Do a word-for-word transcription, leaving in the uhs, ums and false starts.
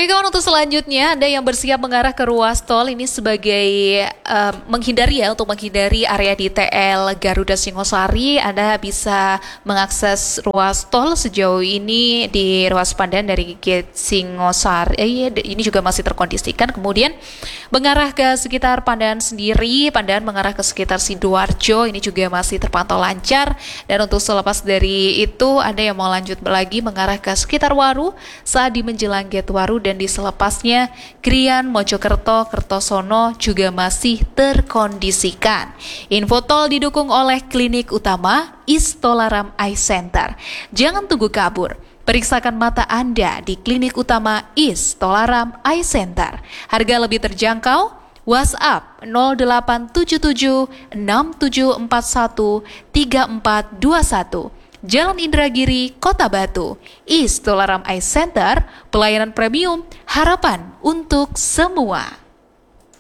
Baik kawan, untuk selanjutnya Anda yang bersiap mengarah ke ruas tol ini sebagai uh, menghindari ya, untuk menghindari area di T L Garuda Singosari, Anda bisa mengakses ruas tol sejauh ini di ruas Pandan dari gate Singosari. Eh, ini juga masih terkondisikan. Kemudian mengarah ke sekitar Pandan sendiri, Pandan mengarah ke sekitar Sidoarjo ini juga masih terpantau lancar. Dan untuk selepas dari itu, Anda yang mau lanjut lagi mengarah ke sekitar Waru saat di menjelang gate Waru dan di selepasnya Krian, Mojokerto, Kertosono juga masih terkondisikan. Info tol didukung oleh klinik utama Istolaram Eye Center. Jangan tunggu kabur. Periksakan mata Anda di klinik utama Istolaram Eye Center. Harga lebih terjangkau. WhatsApp nol delapan tujuh tujuh enam tujuh empat satu tiga empat dua satu. Jalan Indragiri, Kota Batu. Istolaram Eye Center, pelayanan premium, harapan untuk semua.